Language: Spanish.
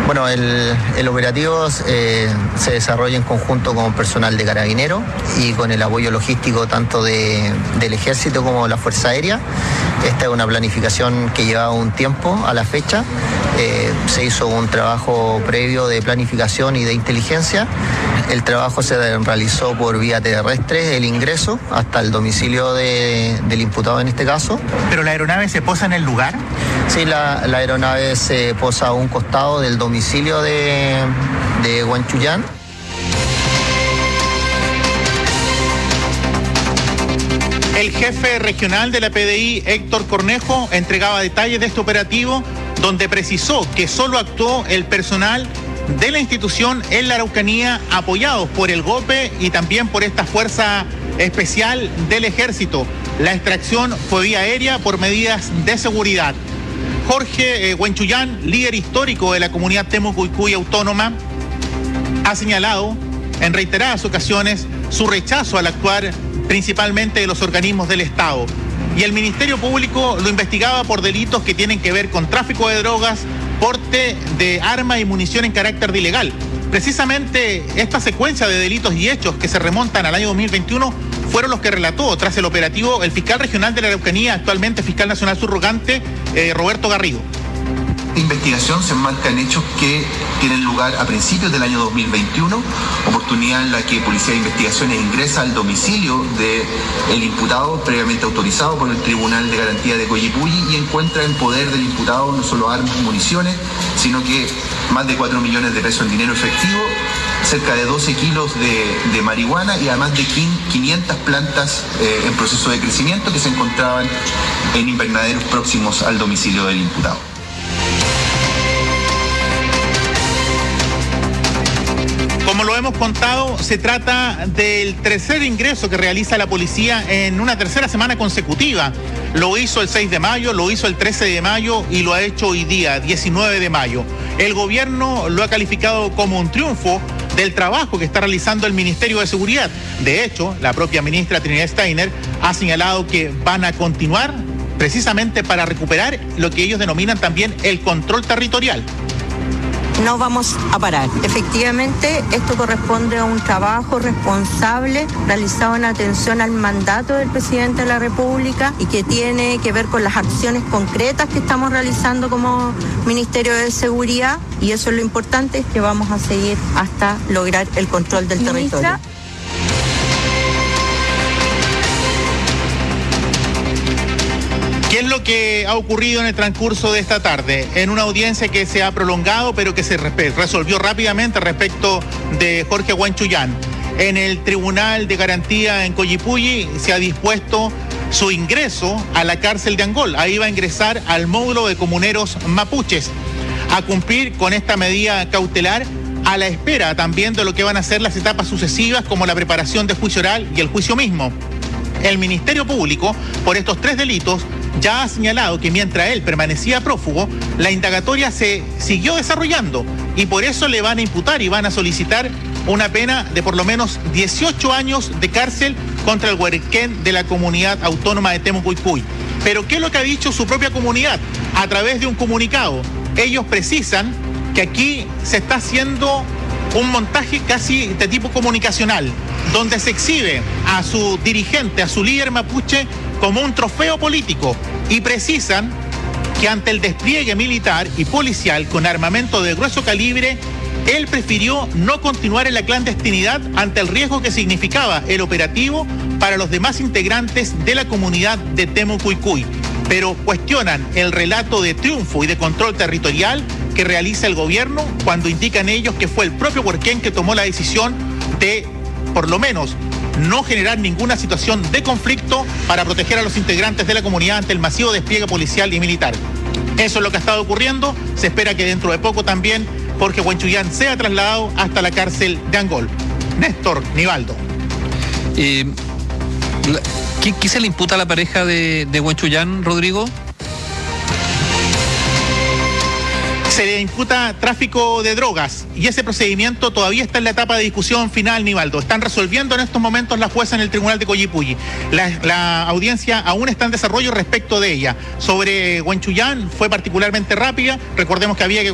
Bueno, el operativo se desarrolla en conjunto con personal de Carabineros y con el apoyo logístico tanto del Ejército como de la Fuerza Aérea. Esta es una planificación que llevaba un tiempo a la fecha. Se hizo un trabajo previo de planificación y de inteligencia. El trabajo se realizó por vía terrestre, el ingreso hasta el domicilio del imputado en este caso. ¿Pero la aeronave se posa en el lugar? Sí, la aeronave se posa a un costado del domicilio de Huanchuyán. El jefe regional de la PDI, Héctor Cornejo, entregaba detalles de este operativo, donde precisó que solo actuó el personal de la institución en la Araucanía, apoyados por el GOPE y también por esta fuerza especial del Ejército. La extracción fue vía aérea por medidas de seguridad. Jorge Huanchuyán, líder histórico de la comunidad Temuco-Icui Autónoma, ha señalado en reiteradas ocasiones su rechazo al actuar principalmente de los organismos del Estado. Y el Ministerio Público lo investigaba por delitos que tienen que ver con tráfico de drogas, porte de armas y munición en carácter de ilegal. Precisamente esta secuencia de delitos y hechos que se remontan al año 2021 fueron los que relató tras el operativo el fiscal regional de la Araucanía, actualmente fiscal nacional subrogante, Roberto Garrido. La investigación se enmarca en hechos que tienen lugar a principios del año 2021, oportunidad en la que Policía de Investigaciones ingresa al domicilio del imputado previamente autorizado por el Tribunal de Garantía de Coyipulli y encuentra en poder del imputado no solo armas y municiones, sino que más de 4 millones de pesos en dinero efectivo, cerca de 12 kilos de marihuana y además de 500 plantas en proceso de crecimiento que se encontraban en invernaderos próximos al domicilio del imputado. Como lo hemos contado, se trata del tercer ingreso que realiza la policía en una tercera semana consecutiva. Lo hizo el 6 de mayo, lo hizo el 13 de mayo y lo ha hecho hoy día, 19 de mayo. El gobierno lo ha calificado como un triunfo del trabajo que está realizando el Ministerio de Seguridad. De hecho, la propia ministra Trinidad Steiner ha señalado que van a continuar precisamente para recuperar lo que ellos denominan también el control territorial. No vamos a parar. Efectivamente, esto corresponde a un trabajo responsable realizado en atención al mandato del presidente de la República y que tiene que ver con las acciones concretas que estamos realizando como Ministerio de Seguridad, y eso es lo importante, es que vamos a seguir hasta lograr el control del territorio. ¿Qué es lo que ha ocurrido en el transcurso de esta tarde? En una audiencia que se ha prolongado, pero que se resolvió rápidamente respecto de Jorge Huanchuyán. En el Tribunal de Garantía en Coyipulli se ha dispuesto su ingreso a la cárcel de Angol. Ahí va a ingresar al módulo de comuneros mapuches a cumplir con esta medida cautelar, a la espera también de lo que van a ser las etapas sucesivas, como la preparación de juicio oral y el juicio mismo. El Ministerio Público, por estos 3 delitos, ya ha señalado que mientras él permanecía prófugo, la indagatoria se siguió desarrollando y por eso le van a imputar y van a solicitar una pena de por lo menos 18 años de cárcel contra el huarquén de la comunidad autónoma de Temuco-Icui. Pero ¿qué es lo que ha dicho su propia comunidad? A través de un comunicado, ellos precisan que aquí se está haciendo un montaje casi de tipo comunicacional, donde se exhibe a su dirigente, a su líder mapuche, como un trofeo político, y precisan que ante el despliegue militar y policial con armamento de grueso calibre, él prefirió no continuar en la clandestinidad ante el riesgo que significaba el operativo para los demás integrantes de la comunidad de Temuco-Icui. Pero cuestionan el relato de triunfo y de control territorial que realiza el gobierno cuando indican ellos que fue el propio huarquén que tomó la decisión de, por lo menos, no generar ninguna situación de conflicto para proteger a los integrantes de la comunidad ante el masivo despliegue policial y militar. Eso es lo que ha estado ocurriendo. Se espera que dentro de poco también Jorge Huanchuyán sea trasladado hasta la cárcel de Angol. Néstor Nivaldo. ¿Qué se le imputa a la pareja de Huanchuyán, Rodrigo? Se le imputa tráfico de drogas y ese procedimiento todavía está en la etapa de discusión final, Nivaldo. Están resolviendo en estos momentos la jueza en el Tribunal de Coyipulli. La audiencia aún está en desarrollo respecto de ella. Sobre Huanchuyán fue particularmente rápida. Recordemos que había que